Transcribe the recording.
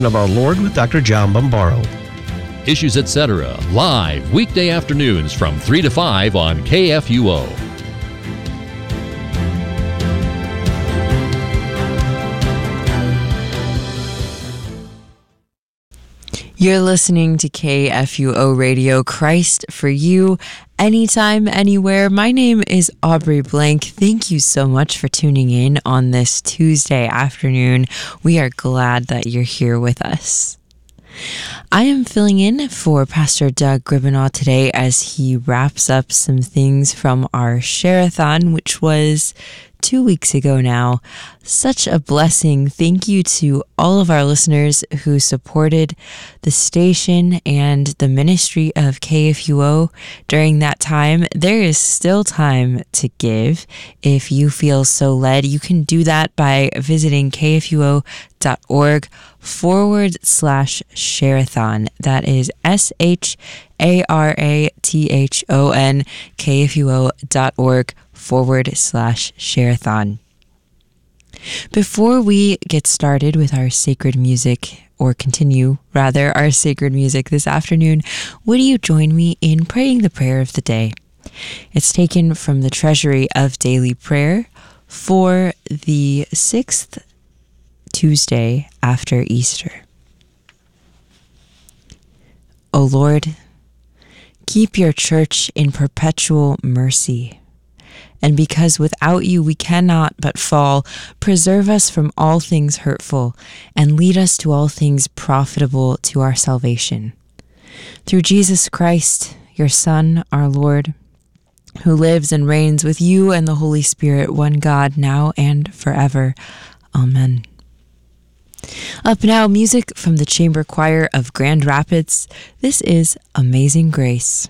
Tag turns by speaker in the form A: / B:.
A: of our Lord with Dr. John Bombaro.
B: Issues Etc. live weekday afternoons from 3 to 5 on KFUO.
C: You're listening to KFUO Radio, Christ for You, anytime, anywhere. My name is Aubrey Blank. Thank you so much for tuning in on this Tuesday afternoon. We are glad that you're here with us. I am filling in for Pastor Doug Gribinaw today as he wraps up some things from our Share-a-thon, which was 2 weeks ago now. Such a blessing. Thank you to all of our listeners who supported the station and the ministry of KFUO during that time. There is still time to give. If you feel so led, you can do that by visiting kfuo.org/Share-a-thon. That is SHARATHON, kfuo.org/Share-a-thon. Before we get started with our sacred music, or continue rather our sacred music this afternoon, would you join me in praying the prayer of the day? It's taken from the Treasury of Daily Prayer for the 6th Tuesday after Easter. O Lord, keep your church in perpetual mercy. And because without you we cannot but fall, preserve us from all things hurtful, and lead us to all things profitable to our salvation. Through Jesus Christ, your Son, our Lord, who lives and reigns with you and the Holy Spirit, one God, now and forever. Amen. Up now, music from the Chamber Choir of Grand Rapids. This is Amazing Grace.